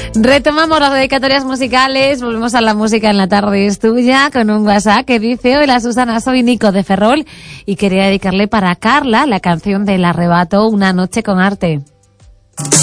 Retomamos las dedicatorias musicales, volvemos a la música en la tarde es tuya, con un WhatsApp que dice: hola Susana, soy Nico de Ferrol y quería dedicarle para Carla la canción del Arrebato, Una noche con arte.